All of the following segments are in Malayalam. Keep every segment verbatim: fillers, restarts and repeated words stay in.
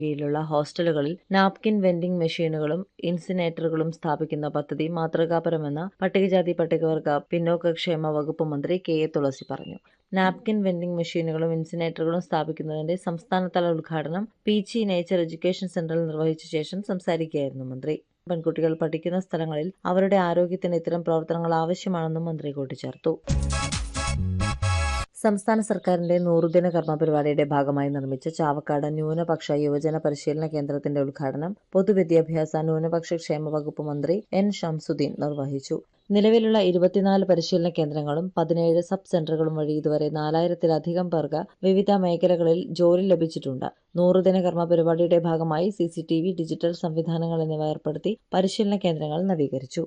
കീഴിലുള്ള ഹോസ്റ്റലുകളിൽ നാപ്കിൻ വെൻഡിംഗ് മെഷീനുകളും ഇൻസിനേറ്ററുകളും സ്ഥാപിക്കുന്ന പദ്ധതി മാതൃകാപരമെന്ന് പട്ടികജാതി പട്ടികവർഗ പിന്നോക്കക്ഷേമ വകുപ്പ് മന്ത്രി കെ എ തുളസി പറഞ്ഞു. നാപ്കിൻ വെൻഡിംഗ് മെഷീനുകളും ഇൻസിനേറ്ററുകളും സ്ഥാപിക്കുന്നതിന്റെ സംസ്ഥാനതല ഉദ്ഘാടനം പീച്ചി നേച്ചർ എഡ്യൂക്കേഷൻ സെന്ററിൽ നിർവഹിച്ച ശേഷം സംസാരിക്കുകയായിരുന്നു മന്ത്രി. പെൺകുട്ടികൾ പഠിക്കുന്ന സ്ഥലങ്ങളിൽ അവരുടെ ആരോഗ്യത്തിന് ഇത്തരം പ്രവർത്തനങ്ങൾ ആവശ്യമാണെന്നും മന്ത്രി കൂട്ടിച്ചേർത്തു. സംസ്ഥാന സർക്കാരിന്റെ നൂറുദിന കർമ്മ പരിപാടിയുടെ ഭാഗമായി നിർമ്മിച്ച ചാവക്കാട് ന്യൂനപക്ഷ യുവജന പരിശീലന കേന്ദ്രത്തിന്റെ ഉദ്ഘാടനം പൊതുവിദ്യാഭ്യാസ ന്യൂനപക്ഷ ക്ഷേമ വകുപ്പ് മന്ത്രി എൻ ഷംസുദ്ദീൻ നിർവഹിച്ചു. നിലവിലുള്ള ഇരുപത്തിനാല് പരിശീലന കേന്ദ്രങ്ങളും പതിനേഴ് സബ് സെന്ററുകളും വഴി ഇതുവരെ നാലായിരത്തിലധികം പേർക്ക് വിവിധ മേഖലകളിൽ ജോലി ലഭിച്ചിട്ടുണ്ട്. നൂറുദിന കർമ്മ പരിപാടിയുടെ ഭാഗമായി C C T V, digital സംവിധാനങ്ങൾ എന്നിവ ഏർപ്പെടുത്തി പരിശീലന കേന്ദ്രങ്ങൾ നവീകരിച്ചു.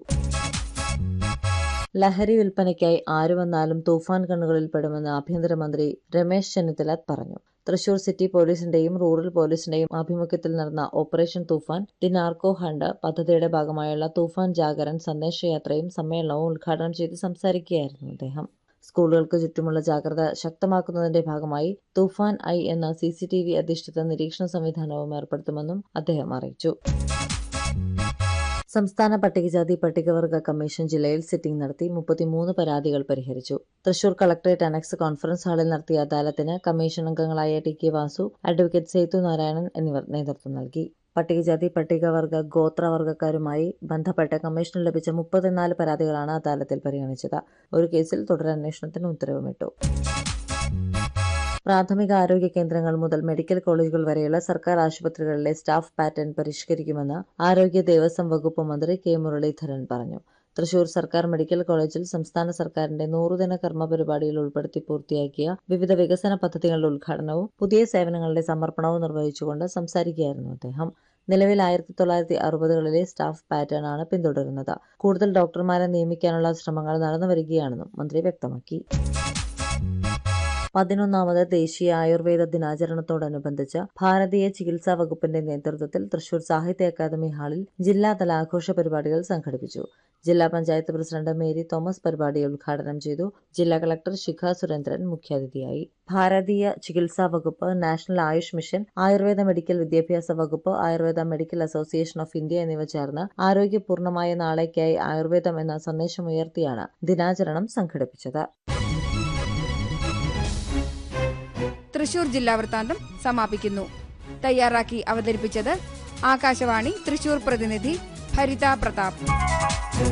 ലഹരി വിൽപ്പനയ്ക്കായി ആരു വന്നാലും തൂഫാൻ കണ്ണുകളിൽ പെടുമെന്ന് ആഭ്യന്തരമന്ത്രി രമേശ് ചെന്നിത്തല പറഞ്ഞു. തൃശൂർ സിറ്റി പോലീസിന്റെയും റൂറൽ പോലീസിന്റെയും ആഭിമുഖ്യത്തിൽ നടന്ന operation Toofan the narco hunt പദ്ധതിയുടെ ഭാഗമായുള്ള തൂഫാൻ ജാഗരൺ സന്ദേശയാത്രയും സമ്മേളനവും ഉദ്ഘാടനം ചെയ്ത് സംസാരിക്കുകയായിരുന്നു അദ്ദേഹം. സ്കൂളുകൾക്ക് ചുറ്റുമുള്ള ജാഗ്രത ശക്തമാക്കുന്നതിന്റെ ഭാഗമായി തൂഫാൻ ഐ എന്ന സി സി ടി വി അധിഷ്ഠിത നിരീക്ഷണ സംവിധാനവും ഏർപ്പെടുത്തുമെന്നും അദ്ദേഹം അറിയിച്ചു. സംസ്ഥാന പട്ടികജാതി പട്ടികവർഗ കമ്മീഷൻ ജില്ലയിൽ സിറ്റിംഗ് നടത്തി മുപ്പത്തിമൂന്ന് പരാതികൾ പരിഹരിച്ചു. തൃശൂർ കളക്ടറേറ്റ് അനക്സ് കോൺഫറൻസ് ഹാളിൽ നടത്തിയ അദാലത്തിന് കമ്മീഷൻ അംഗങ്ങളായ T K Vasu, advocate Sethu Narayanan എന്നിവർ നേതൃത്വം നൽകി. പട്ടികജാതി പട്ടികവർഗ ഗോത്രവർഗക്കാരുമായി ബന്ധപ്പെട്ട് കമ്മീഷന് ലഭിച്ച മുപ്പത്തിനാല് പരാതികളാണ് അദാലത്തിൽ പരിഗണിച്ചത്. ഒരു കേസിൽ തുടരന്വേഷണത്തിന് ഉത്തരവുമിട്ടു. പ്രാഥമിക ആരോഗ്യ കേന്ദ്രങ്ങൾ മുതൽ മെഡിക്കൽ കോളേജുകൾ വരെയുള്ള സർക്കാർ ആശുപത്രികളിലെ സ്റ്റാഫ് പാറ്റേൺ പരിഷ്കരിക്കുമെന്ന് ആരോഗ്യ ദേവസ്വം വകുപ്പ് മന്ത്രി കെ മുരളീധരൻ പറഞ്ഞു. തൃശൂർ സർക്കാർ മെഡിക്കൽ കോളേജിൽ സംസ്ഥാന സർക്കാരിന്റെ നൂറുദിന കർമ്മ പരിപാടിയിൽ ഉൾപ്പെടുത്തി പൂർത്തിയാക്കിയ വിവിധ വികസന പദ്ധതികളുടെ ഉദ്ഘാടനവും പുതിയ സേവനങ്ങളുടെ സമർപ്പണവും നിർവഹിച്ചുകൊണ്ട് സംസാരിക്കുകയായിരുന്നു അദ്ദേഹം. നിലവിൽ ആയിരത്തി തൊള്ളായിരത്തി അറുപതുകളിലെ സ്റ്റാഫ് പാറ്റേൺ ആണ് പിന്തുടരുന്നത്. കൂടുതൽ ഡോക്ടർമാരെ നിയമിക്കാനുള്ള ശ്രമങ്ങൾ നടന്നുവരികയാണെന്നും മന്ത്രി വ്യക്തമാക്കി. പതിനൊന്നാമത് ദേശീയ ആയുർവേദ ദിനാചരണത്തോടനുബന്ധിച്ച് ഭാരതീയ ചികിത്സാ വകുപ്പിന്റെ നേതൃത്വത്തിൽ തൃശൂർ സാഹിത്യ അക്കാദമി ഹാളിൽ ജില്ലാതല ആഘോഷ പരിപാടികൾ സംഘടിപ്പിച്ചു. ജില്ലാ പഞ്ചായത്ത് പ്രസിഡന്റ് മേരി തോമസ് പരിപാടി ഉദ്ഘാടനം ചെയ്തു. ജില്ലാ കളക്ടർ ശിഖ സുരേന്ദ്രൻ മുഖ്യാതിഥിയായി. ഭാരതീയ ചികിത്സാ വകുപ്പ്, national Ayush mission, Ayurveda medical വിദ്യാഭ്യാസ വകുപ്പ്, Ayurveda medical association of India എന്നിവ ചേർന്ന് ആരോഗ്യപൂർണമായ നാളേക്കായി ആയുർവേദം എന്ന സന്ദേശമുയർത്തിയാണ് ദിനാചരണം സംഘടിപ്പിച്ചത്. തൃശൂർ ജില്ലാ വൃത്താന്തം സമാപിക്കുന്നു. തയ്യാറാക്കി അവതരിപ്പിച്ചത് ആകാശവാണി തൃശൂർ പ്രതിനിധി ഭരിത പ്രതാപ്.